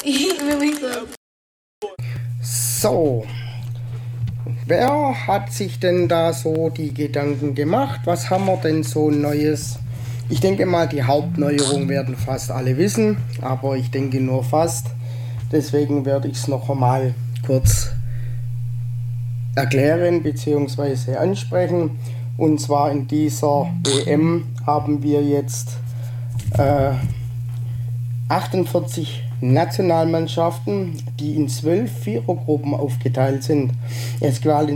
So, wer hat sich denn da so die Gedanken gemacht? Was haben wir denn so Neues? Ich denke mal, die Hauptneuerung werden fast alle wissen, aber ich denke nur fast. Deswegen werde ich es noch einmal kurz erklären bzw. ansprechen. Und zwar in dieser WM haben wir jetzt 48 Nationalmannschaften, die in 12 Vierergruppen aufgeteilt sind. Es